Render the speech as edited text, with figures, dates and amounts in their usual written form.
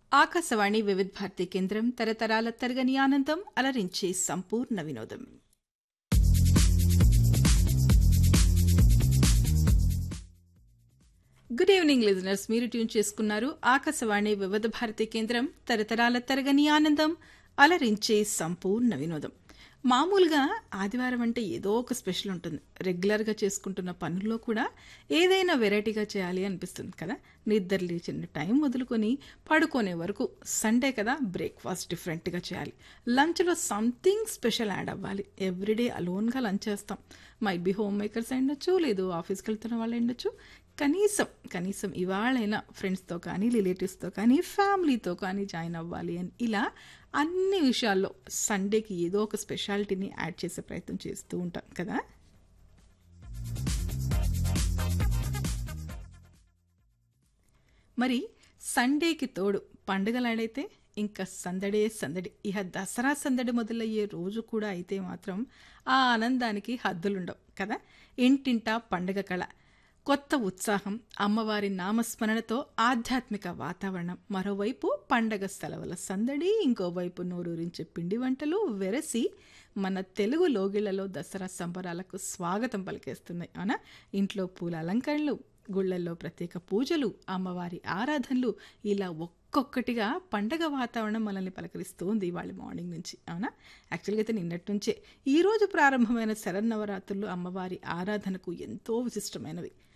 ఆకాశవాణి వివిధ భారతి కేంద్రం తరతరాల తరగని ఆనందం అలరించే సంపూర్ణ వినోదం. గుడ్ ఈవినింగ్ లిజనర్స్, మీరు ట్యూన్ చేసుకున్నారు ఆకాశవాణి వివిధ భారతి కేంద్రం తరతరాల తరగని ఆనందం అలరించే సంపూర్ణ వినోదం. మామూలుగా ఆదివారం అంటే ఏదో ఒక స్పెషల్ ఉంటుంది. రెగ్యులర్గా చేసుకుంటున్న పనుల్లో కూడా ఏదైనా వెరైటీగా చేయాలి అనిపిస్తుంది కదా. నిద్ర లేచిన టైం మొదలుకొని పడుకునే వరకు సండే కదా, బ్రేక్ఫాస్ట్ డిఫరెంట్గా చేయాలి, లంచ్లో సంథింగ్ స్పెషల్ యాడ్ అవ్వాలి. ఎవ్రీడే అలోన్గా లంచ్ చేస్తాం. మైట్ బి హోమ్ మేకర్స్ అయ్యుండొచ్చు, లేదు ఆఫీస్కి వెళ్తున్న వాళ్ళు అయ్యుండొచ్చు. కనీసం ఇవాళైనా ఫ్రెండ్స్తో కానీ, రిలేటివ్స్తో కానీ, ఫ్యామిలీతో కానీ జాయిన్ అవ్వాలి అని ఇలా అన్ని విషయాల్లో సండేకి ఏదో ఒక స్పెషాలిటీని యాడ్ చేసే ప్రయత్నం చేస్తూ ఉంటాం కదా. మరి సండేకి తోడు పండుగలాడైతే ఇంకా సందడే సందడి. ఇహ దసరా సందడి మొదలయ్యే రోజు కూడా అయితే మాత్రం ఆ ఆనందానికి హద్దులుండవు కదా. ఇంటింటా పండుగ కళ, కొత్త ఉత్సాహం, అమ్మవారి నామస్మరణతో ఆధ్యాత్మిక వాతావరణం, మరోవైపు పండగ సెలవుల సందడి, ఇంకోవైపు నోరూరించే పిండి వంటలు వెరసి మన తెలుగు లోగిళ్లలో దసరా సంబరాలకు స్వాగతం పలికేస్తున్నాయి. అవునా? ఇంట్లో పూల అలంకరణలు, గుళ్లల్లో ప్రత్యేక పూజలు, అమ్మవారి ఆరాధనలు, ఇలా ఒక్కొక్కటిగా పండగ వాతావరణం మనల్ని పలకరిస్తూ ఉంది ఇవాళ మార్నింగ్ నుంచి. అవునా? యాక్చువల్గా అయితే నిన్నటి నుంచే ఈరోజు ప్రారంభమైన శరన్నవరాత్రులు అమ్మవారి ఆరాధనకు ఎంతో విశిష్టమైనవి.